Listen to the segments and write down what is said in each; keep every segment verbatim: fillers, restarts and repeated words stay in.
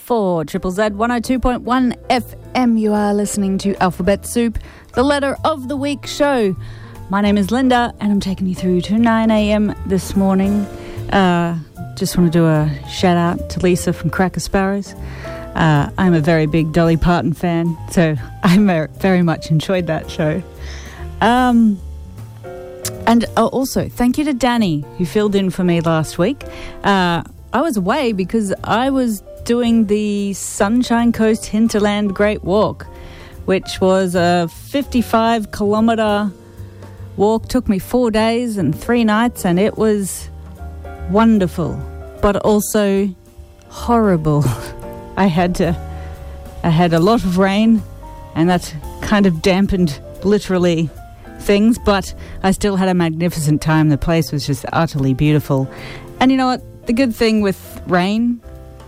for Triple Z one oh two point one F M. You are listening to Alphabet Soup, the Letter of the Week show. My name is Linda, and I'm taking you through to nine a.m. this morning. Uh, just want to do a shout out to Lisa from Cracker Sparrows. Uh, I'm a very big Dolly Parton fan, so I very much enjoyed that show. Um, and uh, also, thank you to Danny, who filled in for me last week. Uh, I was away because I was doing the Sunshine Coast Hinterland Great Walk, which was a fifty-five kilometre walk. Took me four days and three nights, and it was wonderful, but also horrible. I had to, I had a lot of rain, and that kind of dampened literally things, but I still had a magnificent time. The place was just utterly beautiful. And you know what? The good thing with rain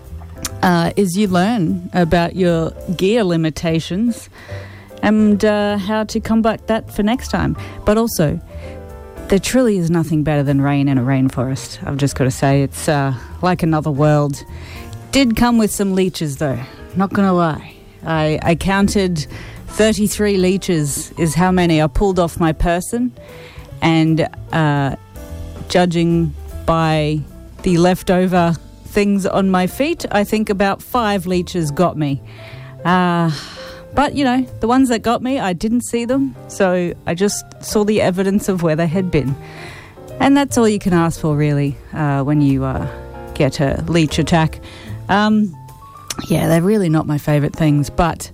uh, is you learn about your gear limitations and uh, how to combat that for next time. But also, there truly is nothing better than rain in a rainforest. I've just got to say, it's uh, like another world. Did come with some leeches, though. Not going to lie. I, I counted thirty-three leeches is how many I pulled off my person. And uh, judging by the leftover things on my feet, I think about five leeches got me. Uh, but, you know, the ones that got me, I didn't see them. So I just saw the evidence of where they had been. And that's all you can ask for, really, uh, when you uh, get a leech attack. Um, yeah, they're really not my favourite things, but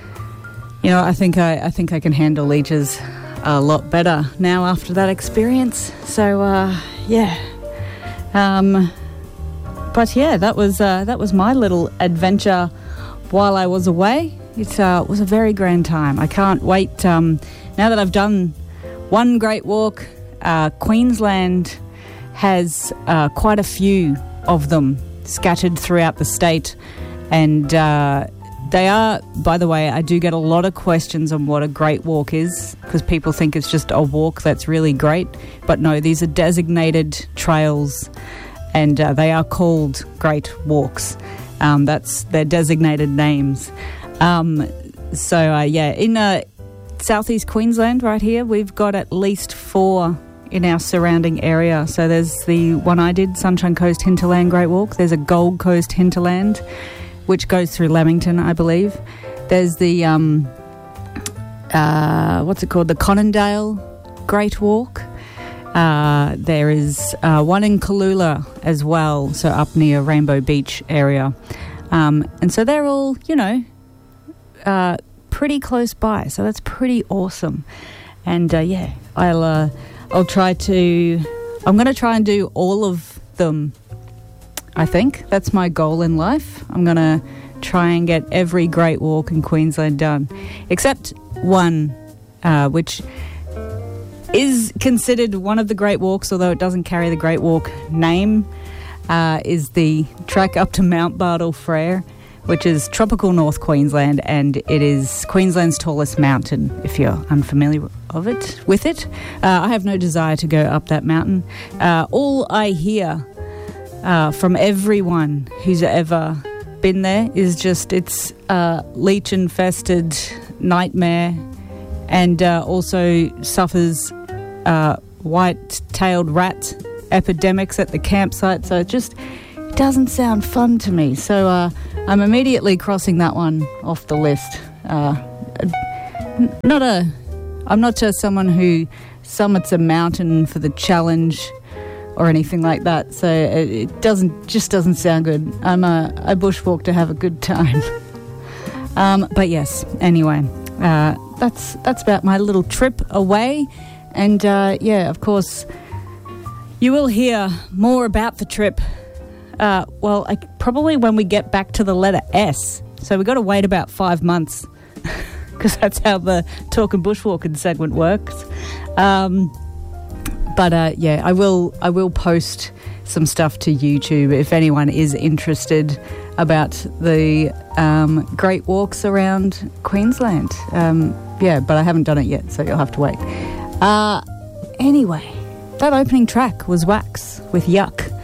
you know, I think I, I think I can handle leeches a lot better now after that experience. So uh, yeah, um, but yeah, that was uh, that was my little adventure while I was away. It uh, was a very grand time. I can't wait. Um, now that I've done one great walk, uh, Queensland has uh, quite a few of them scattered throughout the state, and uh, they are, by the way, I do get a lot of questions on what a great walk is, because people think it's just a walk that's really great, but no, these are designated trails, and uh, they are called great walks. Um, that's their designated names. Um, so uh, yeah, in uh, southeast Queensland right here, we've got at least four in our surrounding area. So there's the one I did, Sunshine Coast Hinterland Great Walk. There's a Gold Coast Hinterland, which goes through Lamington, I believe. There's the, um, uh, what's it called? The Conondale Great Walk. Uh, there is uh, one in Kalula as well, so up near Rainbow Beach area. Um, and so they're all, you know, uh, pretty close by. So that's pretty awesome. And uh, yeah, I'll... Uh, I'll try to, I'm going to try and do all of them, I think. That's my goal in life. I'm going to try and get every great walk in Queensland done, except one, uh, which is considered one of the great walks, although it doesn't carry the Great Walk name, uh, is the trek up to Mount Bartle Frere, which is tropical North Queensland, and it is Queensland's tallest mountain, if you're unfamiliar of it, with it. Uh, I have no desire to go up that mountain. Uh, all I hear uh, from everyone who's ever been there is just it's a leech-infested nightmare, and uh, also suffers uh, white-tailed rat epidemics at the campsite, so it just doesn't sound fun to me. So uh, I'm immediately crossing that one off the list. Uh, not a, I'm not just someone who summits a mountain for the challenge or anything like that. So it, it doesn't, just doesn't sound good. I'm a, I bushwalk to have a good time. um, but yes, anyway, uh, that's that's about my little trip away. And uh, yeah, of course, you will hear more about the trip. Uh, well, I, probably when we get back to the letter S. So we've got to wait about five months because that's how the Talking Bushwalking segment works. Um, but uh, yeah, I will I will post some stuff to YouTube if anyone is interested about the um, great walks around Queensland. Um, yeah, but I haven't done it yet, so you'll have to wait. Uh, anyway, that opening track was Wax with Yuck.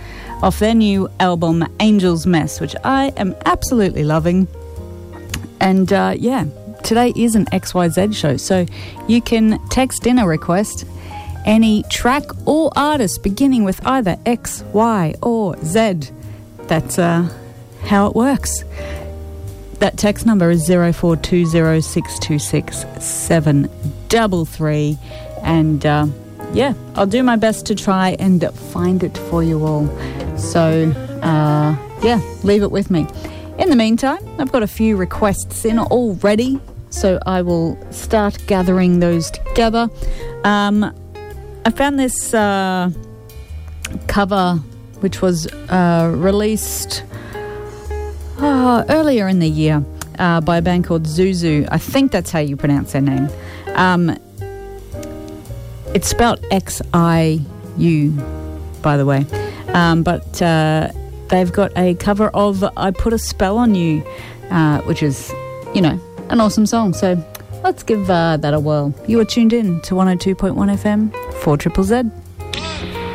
off their new album Angel's Mess, which I am absolutely loving. And uh, yeah, today is an X Y Z show, so you can text in a request, any track or artist beginning with either X, Y or Z. That's uh, how it works. That text number is zero four two zero six two six seven three three, and uh, yeah, I'll do my best to try and find it for you all. So uh, yeah, leave it with me. In the meantime, I've got a few requests in already, so I will start gathering those together. Um, I found this uh, cover, which was uh, released uh, earlier in the year uh, by a band called Zuzu. I think that's how you pronounce their name. Um, it's spelled X I U, by the way. Um, but uh, they've got a cover of I Put a Spell on You, uh, which is, you know, an awesome song. So let's give uh, that a whirl. You are tuned in to one oh two point one F M, four Triple Z.